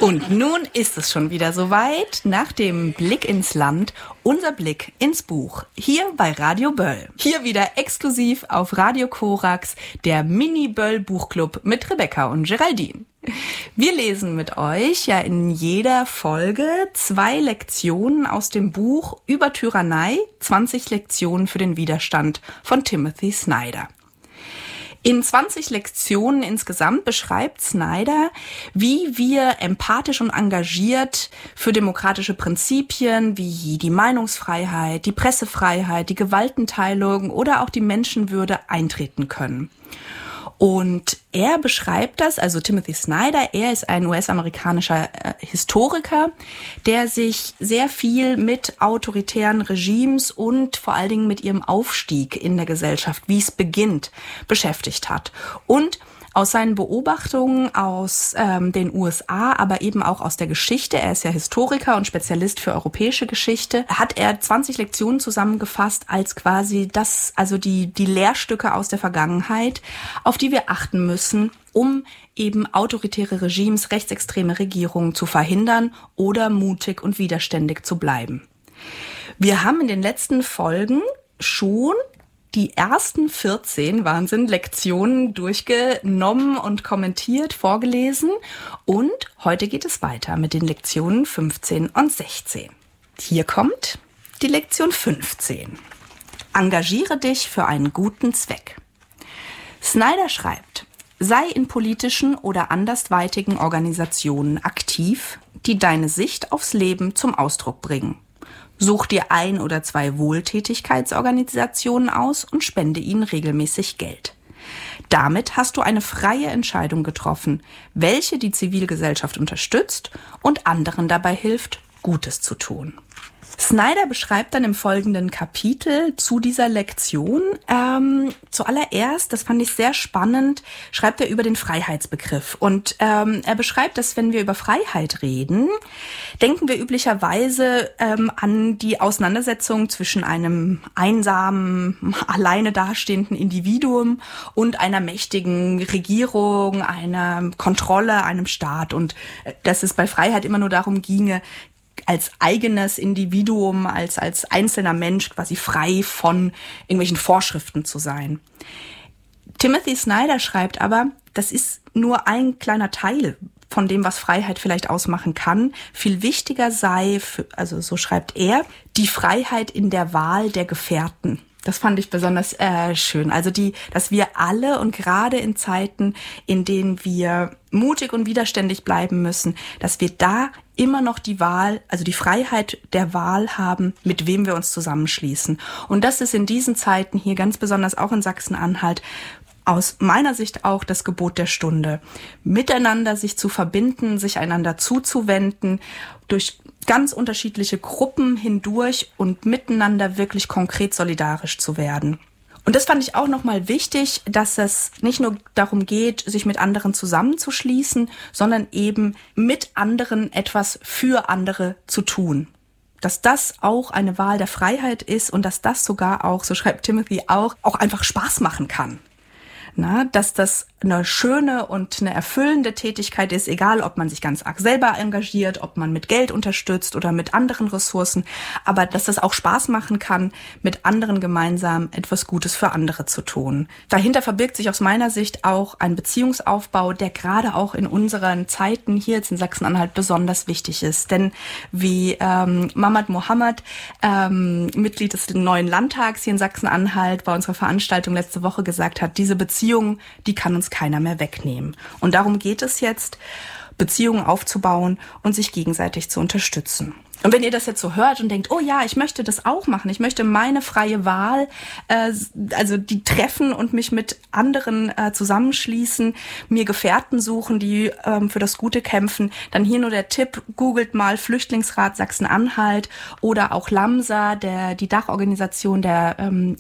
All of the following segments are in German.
Und nun ist es schon wieder soweit. Nach dem Blick ins Land, unser Blick ins Buch. Hier bei Radio Böll. Hier wieder exklusiv auf Radio Korax, der Mini-Böll-Buchclub mit Rebecca und Geraldine. Wir lesen mit euch ja in jeder Folge 2 Lektionen aus dem Buch Über Tyrannei, 20 Lektionen für den Widerstand von Timothy Snyder. In 20 Lektionen insgesamt beschreibt Snyder, wie wir empathisch und engagiert für demokratische Prinzipien wie die Meinungsfreiheit, die Pressefreiheit, die Gewaltenteilung oder auch die Menschenwürde eintreten können. Und er beschreibt das, also Timothy Snyder, er ist ein US-amerikanischer Historiker, der sich sehr viel mit autoritären Regimes und vor allen Dingen mit ihrem Aufstieg in der Gesellschaft, wie es beginnt, beschäftigt hat. Und aus seinen Beobachtungen aus den USA, aber eben auch aus der Geschichte, er ist ja Historiker und Spezialist für europäische Geschichte, hat er 20 Lektionen zusammengefasst als quasi die Lehrstücke aus der Vergangenheit, auf die wir achten müssen, um eben autoritäre Regimes, rechtsextreme Regierungen zu verhindern oder mutig und widerständig zu bleiben. Wir haben in den letzten Folgen schon die ersten 14 Lektionen durchgenommen und kommentiert, vorgelesen. Und heute geht es weiter mit den Lektionen 15 und 16. Hier kommt die Lektion 15. Engagiere dich für einen guten Zweck. Snyder schreibt, sei in politischen oder andersweitigen Organisationen aktiv, die deine Sicht aufs Leben zum Ausdruck bringen. Such dir 1 oder 2 Wohltätigkeitsorganisationen aus und spende ihnen regelmäßig Geld. Damit hast du eine freie Entscheidung getroffen, welche die Zivilgesellschaft unterstützt und anderen dabei hilft, Gutes zu tun. Snyder beschreibt dann im folgenden Kapitel zu dieser Lektion, zuallererst, das fand ich sehr spannend, schreibt er über den Freiheitsbegriff. Und er beschreibt, dass wenn wir über Freiheit reden, denken wir üblicherweise an die Auseinandersetzung zwischen einem einsamen, alleine dastehenden Individuum und einer mächtigen Regierung, einer Kontrolle, einem Staat. Und dass es bei Freiheit immer nur darum ginge, als eigenes Individuum, als einzelner Mensch quasi frei von irgendwelchen Vorschriften zu sein. Timothy Snyder schreibt aber, das ist nur ein kleiner Teil von dem, was Freiheit vielleicht ausmachen kann. Viel wichtiger sei, also so schreibt er, die Freiheit in der Wahl der Gefährten. Das fand ich besonders schön. Also dass wir alle und gerade in Zeiten, in denen wir mutig und widerständig bleiben müssen, dass wir da immer noch die Wahl, also die Freiheit der Wahl haben, mit wem wir uns zusammenschließen. Und das ist in diesen Zeiten hier ganz besonders auch in Sachsen-Anhalt aus meiner Sicht auch das Gebot der Stunde. Miteinander sich zu verbinden, sich einander zuzuwenden, durch ganz unterschiedliche Gruppen hindurch und miteinander wirklich konkret solidarisch zu werden. Und das fand ich auch nochmal wichtig, dass es nicht nur darum geht, sich mit anderen zusammenzuschließen, sondern eben mit anderen etwas für andere zu tun. Dass das auch eine Wahl der Freiheit ist und dass das sogar auch, so schreibt Timothy auch einfach Spaß machen kann. Dass das eine schöne und eine erfüllende Tätigkeit ist, egal ob man sich ganz arg selber engagiert, ob man mit Geld unterstützt oder mit anderen Ressourcen, aber dass das auch Spaß machen kann, mit anderen gemeinsam etwas Gutes für andere zu tun. Dahinter verbirgt sich aus meiner Sicht auch ein Beziehungsaufbau, der gerade auch in unseren Zeiten hier jetzt in Sachsen-Anhalt besonders wichtig ist. Denn wie Mahmad Mohammed, Mitglied des neuen Landtags hier in Sachsen-Anhalt, bei unserer Veranstaltung letzte Woche gesagt hat, diese Beziehung, die kann uns keiner mehr wegnehmen. Und darum geht es jetzt, Beziehungen aufzubauen und sich gegenseitig zu unterstützen. Und wenn ihr das jetzt so hört und denkt, oh ja, ich möchte das auch machen, ich möchte meine freie Wahl, also die treffen und mich mit anderen zusammenschließen, mir Gefährten suchen, die für das Gute kämpfen, dann hier nur der Tipp, googelt mal Flüchtlingsrat Sachsen-Anhalt oder auch LAMSA, die Dachorganisation der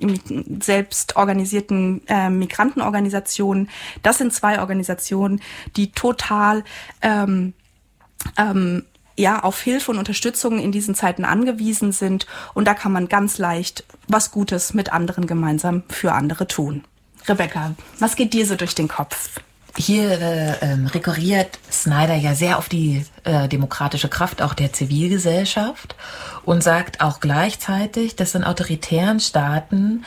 selbst organisierten Migrantenorganisationen. Das sind 2 Organisationen, die total auf Hilfe und Unterstützung in diesen Zeiten angewiesen sind. Und da kann man ganz leicht was Gutes mit anderen gemeinsam für andere tun. Rebecca, was geht dir so durch den Kopf? Hier rekurriert Snyder ja sehr auf die demokratische Kraft auch der Zivilgesellschaft und sagt auch gleichzeitig, dass in autoritären Staaten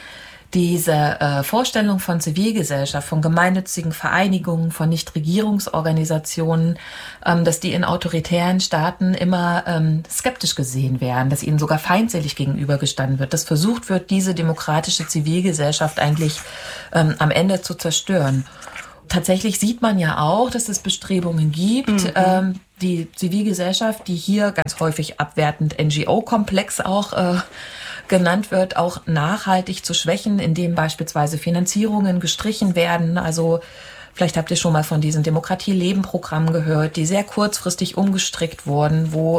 diese Vorstellung von Zivilgesellschaft, von gemeinnützigen Vereinigungen, von Nichtregierungsorganisationen, dass die in autoritären Staaten immer skeptisch gesehen werden, dass ihnen sogar feindselig gegenübergestanden wird, dass versucht wird, diese demokratische Zivilgesellschaft eigentlich am Ende zu zerstören. Tatsächlich sieht man ja auch, dass es Bestrebungen gibt, die Zivilgesellschaft, die hier ganz häufig abwertend NGO-Komplex auch genannt wird, auch nachhaltig zu schwächen, indem beispielsweise Finanzierungen gestrichen werden. Also vielleicht habt ihr schon mal von diesen Demokratie-Leben-Programmen gehört, die sehr kurzfristig umgestrickt wurden, wo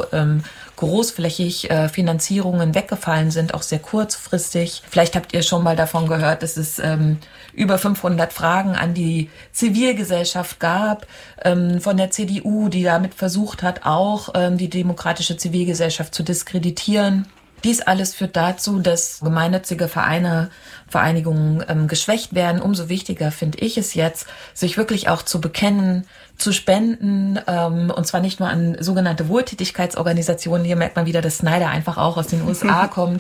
großflächig Finanzierungen weggefallen sind, auch sehr kurzfristig. Vielleicht habt ihr schon mal davon gehört, dass es über 500 Fragen an die Zivilgesellschaft gab, von der CDU, die damit versucht hat, auch die demokratische Zivilgesellschaft zu diskreditieren. Dies alles führt dazu, dass gemeinnützige Vereinigungen geschwächt werden. Umso wichtiger finde ich es jetzt, sich wirklich auch zu bekennen, zu spenden, und zwar nicht nur an sogenannte Wohltätigkeitsorganisationen, hier merkt man wieder, dass Snyder einfach auch aus den USA kommt,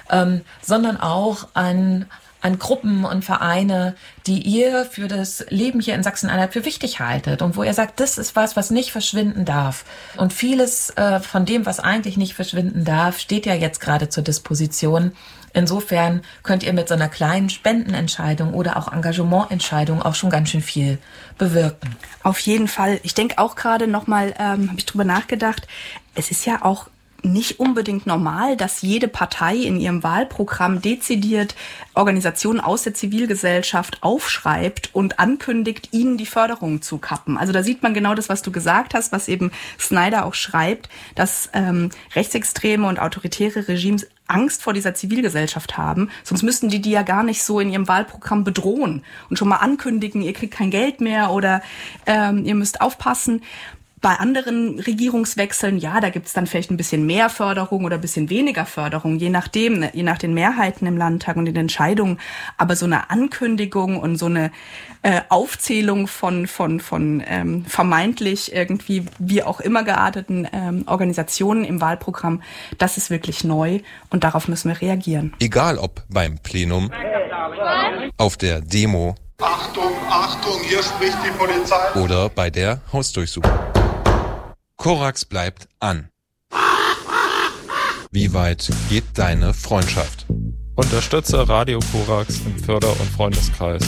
sondern auch an Gruppen und Vereine, die ihr für das Leben hier in Sachsen-Anhalt für wichtig haltet und wo ihr sagt, das ist was nicht verschwinden darf. Und vieles von dem, was eigentlich nicht verschwinden darf, steht ja jetzt gerade zur Disposition. Insofern könnt ihr mit so einer kleinen Spendenentscheidung oder auch Engagemententscheidung auch schon ganz schön viel bewirken. Auf jeden Fall. Ich denke auch gerade nochmal, habe ich drüber nachgedacht, es ist ja auch nicht unbedingt normal, dass jede Partei in ihrem Wahlprogramm dezidiert Organisationen aus der Zivilgesellschaft aufschreibt und ankündigt, ihnen die Förderung zu kappen. Also da sieht man genau das, was du gesagt hast, was eben Snyder auch schreibt, dass rechtsextreme und autoritäre Regimes Angst vor dieser Zivilgesellschaft haben. Sonst müssten die ja gar nicht so in ihrem Wahlprogramm bedrohen und schon mal ankündigen, ihr kriegt kein Geld mehr oder ihr müsst aufpassen. Bei anderen Regierungswechseln, ja, da gibt's dann vielleicht ein bisschen mehr Förderung oder ein bisschen weniger Förderung, je nachdem, je nach den Mehrheiten im Landtag und den Entscheidungen. Aber so eine Ankündigung und so eine Aufzählung von vermeintlich irgendwie wie auch immer gearteten Organisationen im Wahlprogramm, das ist wirklich neu und darauf müssen wir reagieren. Egal ob beim Plenum, auf der Demo, Achtung, Achtung, hier spricht die Polizei. Oder bei der Hausdurchsuchung. Korax bleibt an. Wie weit geht deine Freundschaft? Unterstütze Radio Korax im Förder- und Freundeskreis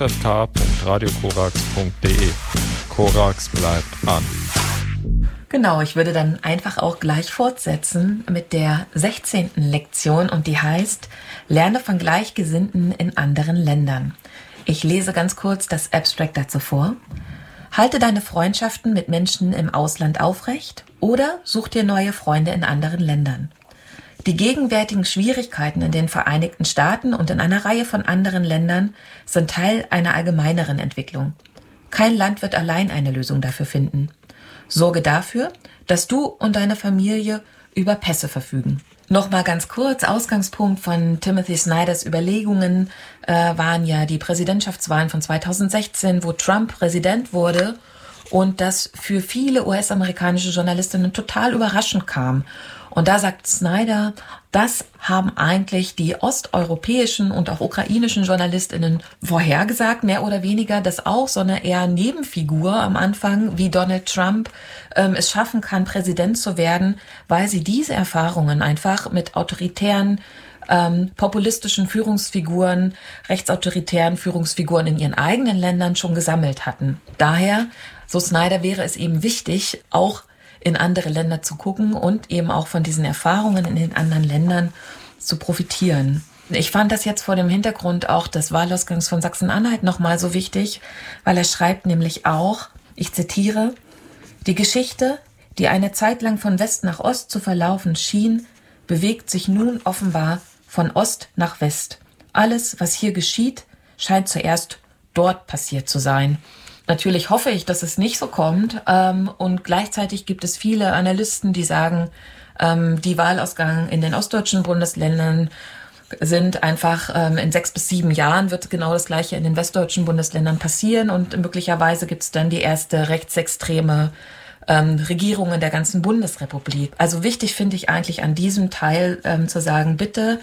ffk.radiokorax.de. Korax bleibt an. Genau, ich würde dann einfach auch gleich fortsetzen mit der 16. Lektion und die heißt, lerne von Gleichgesinnten in anderen Ländern. Ich lese ganz kurz das Abstract dazu vor. Halte deine Freundschaften mit Menschen im Ausland aufrecht oder such dir neue Freunde in anderen Ländern. Die gegenwärtigen Schwierigkeiten in den Vereinigten Staaten und in einer Reihe von anderen Ländern sind Teil einer allgemeineren Entwicklung. Kein Land wird allein eine Lösung dafür finden. Sorge dafür, dass du und deine Familie über Pässe verfügen. Nochmal ganz kurz, Ausgangspunkt von Timothy Snyders Überlegungen waren ja die Präsidentschaftswahlen von 2016, wo Trump Präsident wurde und das für viele US-amerikanische Journalistinnen total überraschend kam. Und da sagt Snyder, das haben eigentlich die osteuropäischen und auch ukrainischen JournalistInnen vorhergesagt, mehr oder weniger, dass auch so eine eher Nebenfigur am Anfang wie Donald Trump es schaffen kann, Präsident zu werden, weil sie diese Erfahrungen einfach mit autoritären, populistischen Führungsfiguren, rechtsautoritären Führungsfiguren in ihren eigenen Ländern schon gesammelt hatten. Daher, so Snyder, wäre es eben wichtig, auch in andere Länder zu gucken und eben auch von diesen Erfahrungen in den anderen Ländern zu profitieren. Ich fand das jetzt vor dem Hintergrund auch des Wahlausgangs von Sachsen-Anhalt nochmal so wichtig, weil er schreibt nämlich auch, ich zitiere, die Geschichte, die eine Zeit lang von West nach Ost zu verlaufen schien, bewegt sich nun offenbar von Ost nach West. Alles, was hier geschieht, scheint zuerst dort passiert zu sein. Natürlich hoffe ich, dass es nicht so kommt und gleichzeitig gibt es viele Analysten, die sagen, die Wahlausgang in den ostdeutschen Bundesländern sind einfach in 6 bis 7 Jahren wird genau das Gleiche in den westdeutschen Bundesländern passieren und möglicherweise gibt es dann die erste rechtsextreme Regierung in der ganzen Bundesrepublik. Also wichtig finde ich eigentlich an diesem Teil zu sagen, bitte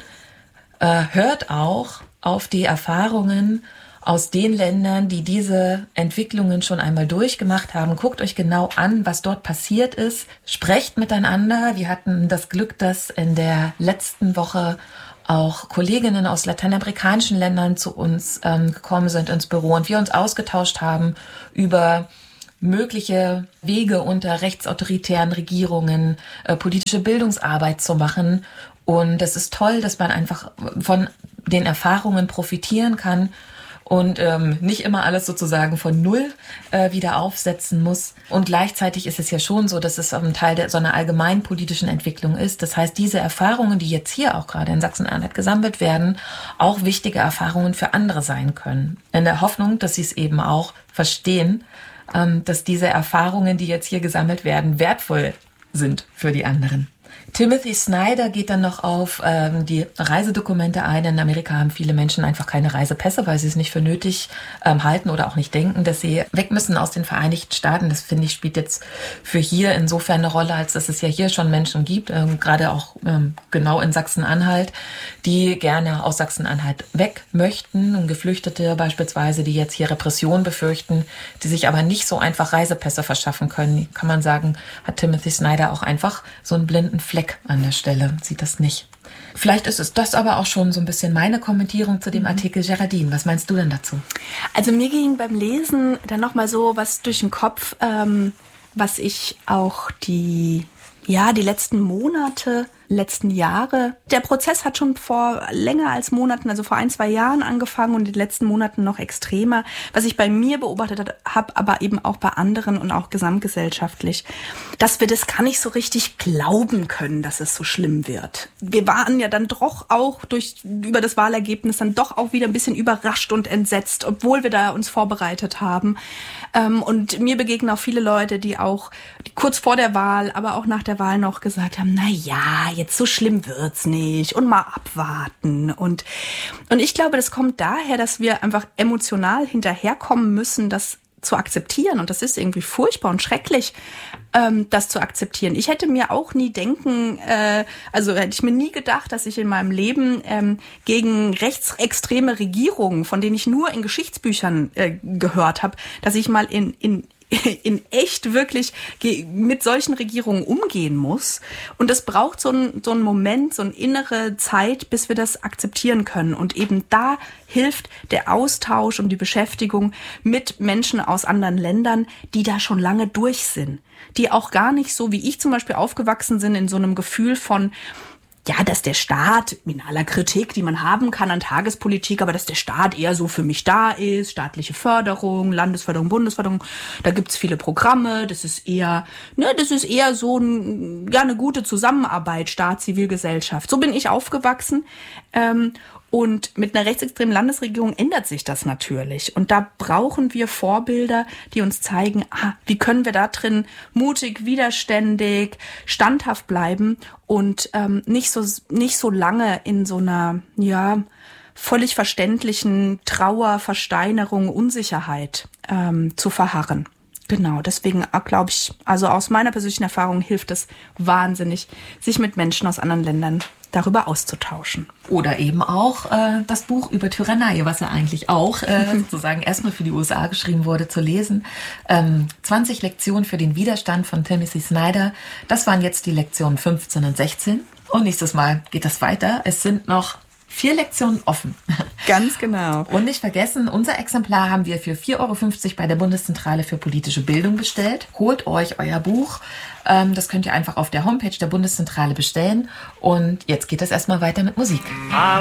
hört auch auf die Erfahrungen aus den Ländern, die diese Entwicklungen schon einmal durchgemacht haben. Guckt euch genau an, was dort passiert ist. Sprecht miteinander. Wir hatten das Glück, dass in der letzten Woche auch Kolleginnen aus lateinamerikanischen Ländern zu uns gekommen sind ins Büro und wir uns ausgetauscht haben über mögliche Wege unter rechtsautoritären Regierungen, politische Bildungsarbeit zu machen. Und es ist toll, dass man einfach von den Erfahrungen profitieren kann und nicht immer alles sozusagen von Null wieder aufsetzen muss. Und gleichzeitig ist es ja schon so, dass es ein Teil so einer allgemeinen politischen Entwicklung ist. Das heißt, diese Erfahrungen, die jetzt hier auch gerade in Sachsen-Anhalt gesammelt werden, auch wichtige Erfahrungen für andere sein können. In der Hoffnung, dass sie es eben auch verstehen, dass diese Erfahrungen, die jetzt hier gesammelt werden, wertvoll sind für die anderen. Timothy Snyder geht dann noch auf die Reisedokumente ein. In Amerika haben viele Menschen einfach keine Reisepässe, weil sie es nicht für nötig halten oder auch nicht denken, dass sie weg müssen aus den Vereinigten Staaten. Das, finde ich, spielt jetzt für hier insofern eine Rolle, als dass es ja hier schon Menschen gibt, gerade auch genau in Sachsen-Anhalt, die gerne aus Sachsen-Anhalt weg möchten. Und Geflüchtete beispielsweise, die jetzt hier Repression befürchten, die sich aber nicht so einfach Reisepässe verschaffen können. Kann man sagen, hat Timothy Snyder auch einfach so einen blinden Fleck an der Stelle, sieht das nicht. Vielleicht ist es das aber auch schon so ein bisschen meine Kommentierung zu dem Artikel. Geraldine, was meinst du denn dazu? Also mir ging beim Lesen dann nochmal so was durch den Kopf, was ich auch die letzten Monate, letzten Jahre. Der Prozess hat schon vor länger als Monaten, also vor 1-2 Jahren angefangen und in den letzten Monaten noch extremer. Was ich bei mir beobachtet habe, aber eben auch bei anderen und auch gesamtgesellschaftlich, dass wir das gar nicht so richtig glauben können, dass es so schlimm wird. Wir waren ja dann doch auch über das Wahlergebnis dann doch auch wieder ein bisschen überrascht und entsetzt, obwohl wir da uns vorbereitet haben. Und mir begegnen auch viele Leute, die kurz vor der Wahl, aber auch nach der Wahl noch gesagt haben, na ja, jetzt so schlimm wird's nicht und mal abwarten. Und ich glaube, das kommt daher, dass wir einfach emotional hinterherkommen müssen, das zu akzeptieren. Und das ist irgendwie furchtbar und schrecklich, das zu akzeptieren. Ich hätte mir auch nie hätte ich mir nie gedacht, dass ich in meinem Leben gegen rechtsextreme Regierungen, von denen ich nur in Geschichtsbüchern gehört habe, dass ich mal in echt wirklich mit solchen Regierungen umgehen muss. Und es braucht so einen Moment, so eine innere Zeit, bis wir das akzeptieren können. Und eben da hilft der Austausch und die Beschäftigung mit Menschen aus anderen Ländern, die da schon lange durch sind. Die auch gar nicht so, wie ich zum Beispiel aufgewachsen sind, in so einem Gefühl von, ja, dass der Staat, in aller Kritik, die man haben kann an Tagespolitik, aber dass der Staat eher so für mich da ist, staatliche Förderung, Landesförderung, Bundesförderung, da gibt's viele Programme, das ist eher so eine gute Zusammenarbeit, Staat, Zivilgesellschaft. So bin ich aufgewachsen. Und mit einer rechtsextremen Landesregierung ändert sich das natürlich. Und da brauchen wir Vorbilder, die uns zeigen, wie können wir da drin mutig, widerständig, standhaft bleiben und nicht so lange in so einer, völlig verständlichen Trauer, Versteinerung, Unsicherheit zu verharren. Genau, deswegen glaube ich, also aus meiner persönlichen Erfahrung hilft es wahnsinnig, sich mit Menschen aus anderen Ländern darüber auszutauschen. Oder eben auch das Buch über Tyrannei, was ja eigentlich auch sozusagen erstmal für die USA geschrieben wurde, zu lesen. 20 Lektionen für den Widerstand von Timothy Snyder. Das waren jetzt die Lektionen 15 und 16. Und nächstes Mal geht das weiter. Es sind noch 4 Lektionen offen. Ganz genau. Und nicht vergessen, unser Exemplar haben wir für 4,50 € bei der Bundeszentrale für politische Bildung bestellt. Holt euch euer Buch. Das könnt ihr einfach auf der Homepage der Bundeszentrale bestellen. Und jetzt geht es erstmal weiter mit Musik.